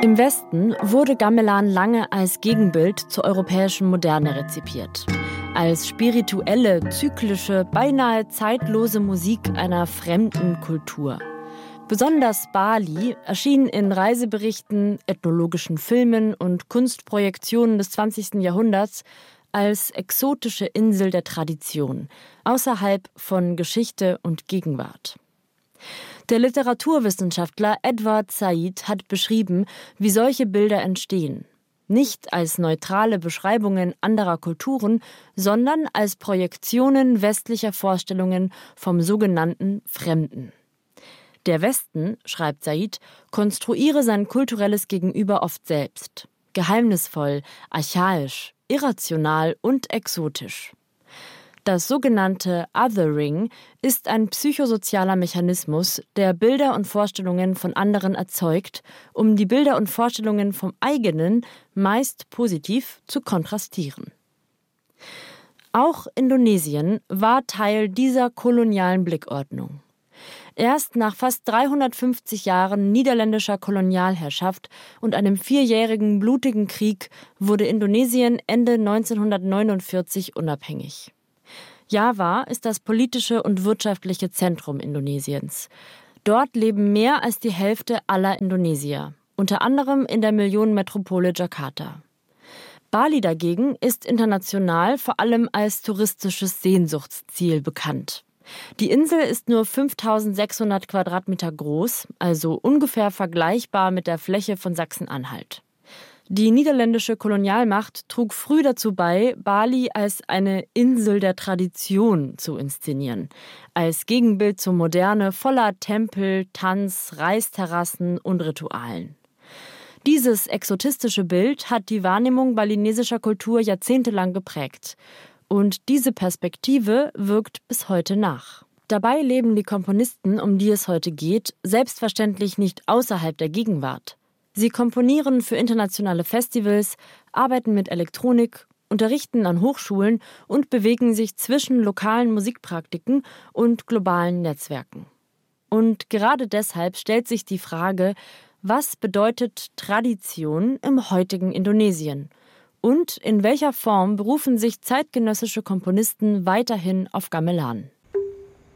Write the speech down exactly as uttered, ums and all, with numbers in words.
Im Westen wurde Gamelan lange als Gegenbild zur europäischen Moderne rezipiert. Als spirituelle, zyklische, beinahe zeitlose Musik einer fremden Kultur. Besonders Bali erschien in Reiseberichten, ethnologischen Filmen und Kunstprojektionen des zwanzigsten Jahrhunderts als exotische Insel der Tradition, außerhalb von Geschichte und Gegenwart. Der Literaturwissenschaftler Edward Said hat beschrieben, wie solche Bilder entstehen. Nicht als neutrale Beschreibungen anderer Kulturen, sondern als Projektionen westlicher Vorstellungen vom sogenannten Fremden. Der Westen, schreibt Said, konstruiere sein kulturelles Gegenüber oft selbst. Geheimnisvoll, archaisch, irrational und exotisch. Das sogenannte Othering ist ein psychosozialer Mechanismus, der Bilder und Vorstellungen von anderen erzeugt, um die Bilder und Vorstellungen vom eigenen meist positiv zu kontrastieren. Auch Indonesien war Teil dieser kolonialen Blickordnung. Erst nach fast dreihundertfünfzig Jahren niederländischer Kolonialherrschaft und einem vierjährigen blutigen Krieg wurde Indonesien Ende neunzehnhundertneunundvierzig unabhängig. Java ist das politische und wirtschaftliche Zentrum Indonesiens. Dort leben mehr als die Hälfte aller Indonesier, unter anderem in der Millionenmetropole Jakarta. Bali dagegen ist international vor allem als touristisches Sehnsuchtsziel bekannt. Die Insel ist nur fünftausendsechshundert Quadratmeter groß, also ungefähr vergleichbar mit der Fläche von Sachsen-Anhalt. Die niederländische Kolonialmacht trug früh dazu bei, Bali als eine Insel der Tradition zu inszenieren, als Gegenbild zur Moderne voller Tempel, Tanz, Reisterrassen und Ritualen. Dieses exotistische Bild hat die Wahrnehmung balinesischer Kultur jahrzehntelang geprägt. Und diese Perspektive wirkt bis heute nach. Dabei leben die Komponisten, um die es heute geht, selbstverständlich nicht außerhalb der Gegenwart. Sie komponieren für internationale Festivals, arbeiten mit Elektronik, unterrichten an Hochschulen und bewegen sich zwischen lokalen Musikpraktiken und globalen Netzwerken. Und gerade deshalb stellt sich die Frage, was bedeutet Tradition im heutigen Indonesien? Und in welcher Form berufen sich zeitgenössische Komponisten weiterhin auf Gamelan?